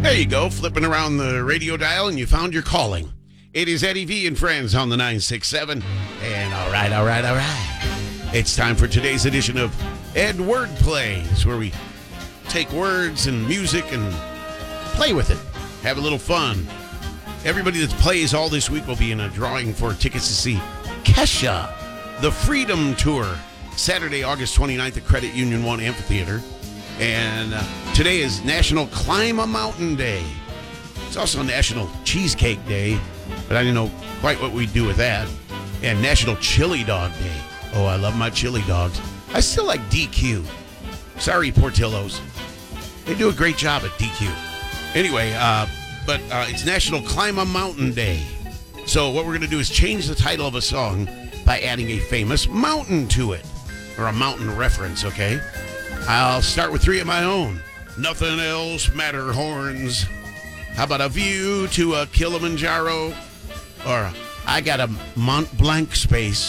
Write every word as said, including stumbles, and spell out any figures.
There you go, flipping around the radio dial and you found your calling. It is Eddie V and Friends on the nine six seven. And all right, all right, all right. It's time for today's edition of Ed Wordplay. It's where we take words and music and play with it. Have a little fun. Everybody that plays all this week will be in a drawing for tickets to see Kesha, the Freedom Tour, Saturday, August twenty-ninth at Credit Union One Amphitheater. And uh, today is National Climb a Mountain Day. It's also National Cheesecake Day, but I didn't know quite what we'd do with that. And National Chili Dog Day. Oh, I love my chili dogs. I still like D Q. Sorry, Portillo's. They do a great job at D Q. Anyway, uh, but uh, it's National Climb a Mountain Day. So what we're going to do is change the title of a song by adding a famous mountain to it, or a mountain reference, okay? I'll start with three of my own. Nothing else matter horns. How about a view to a Kilimanjaro? Or I got a Mont Blanc space.